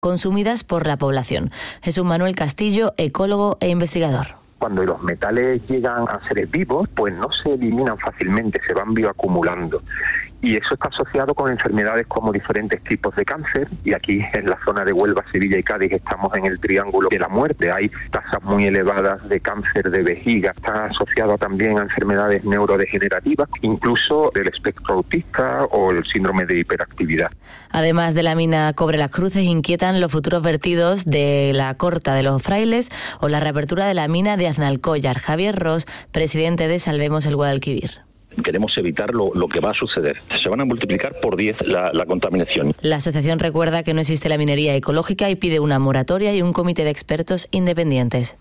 consumidas por la población. Jesús Manuel Castillo, ecólogo e investigador. Cuando los metales llegan a seres vivos, pues no se eliminan fácilmente, se van bioacumulando. Y eso está asociado con enfermedades como diferentes tipos de cáncer, y aquí en la zona de Huelva, Sevilla y Cádiz estamos en el triángulo de la muerte. Hay tasas muy elevadas de cáncer de vejiga, está asociado también a enfermedades neurodegenerativas, incluso del espectro autista o el síndrome de hiperactividad. Además de la mina Cobre Las Cruces, inquietan los futuros vertidos de la Corta de los Frailes o la reapertura de la mina de Aznalcóllar. Javier Ros, presidente de Salvemos el Guadalquivir. Queremos evitar lo que va a suceder. Se van a multiplicar por 10 la contaminación. La asociación recuerda que no existe la minería ecológica y pide una moratoria y un comité de expertos independientes.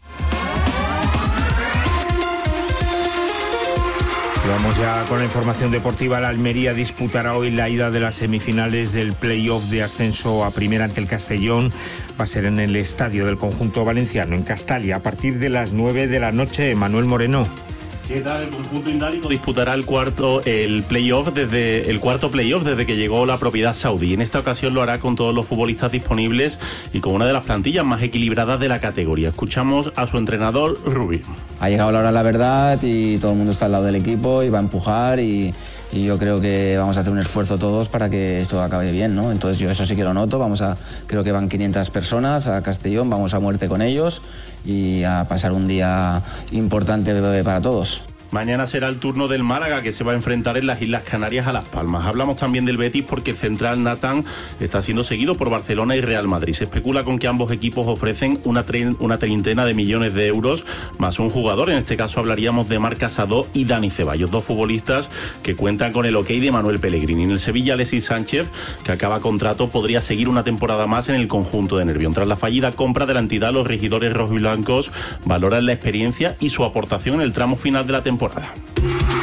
Vamos ya con la información deportiva. La Almería disputará hoy la ida de las semifinales del play-off de ascenso a primera ante el Castellón. Va a ser en el estadio del conjunto valenciano, en Castalia, a partir de las 9 de la noche. Manuel Moreno. ¿Qué tal? El conjunto indálico disputará el cuarto playoff desde que llegó la propiedad saudí. En esta ocasión lo hará con todos los futbolistas disponibles y con una de las plantillas más equilibradas de la categoría. Escuchamos a su entrenador, Rubí. Ha llegado la hora de la verdad y todo el mundo está al lado del equipo y va a empujar y yo creo que vamos a hacer un esfuerzo todos para que esto acabe bien, ¿no? Entonces yo eso sí que lo noto, creo que van 500 personas a Castellón, vamos a muerte con ellos y a pasar un día importante para todos. Mañana será el turno del Málaga, que se va a enfrentar en las Islas Canarias a Las Palmas. Hablamos también del Betis porque el central Nathan está siendo seguido por Barcelona y Real Madrid. Se especula con que ambos equipos ofrecen una treintena de millones de euros más un jugador. En este caso hablaríamos de Marc Casado y Dani Ceballos, dos futbolistas que cuentan con el ok de Manuel Pellegrini. En el Sevilla, Alexis Sánchez, que acaba contrato, podría seguir una temporada más en el conjunto de Nervión. Tras la fallida compra de la entidad, los regidores rojiblancos valoran la experiencia y su aportación en el tramo final de la temporada.